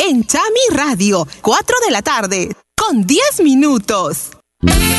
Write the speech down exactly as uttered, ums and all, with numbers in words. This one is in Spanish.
en Chami Radio, cuatro de la tarde, con diez minutos.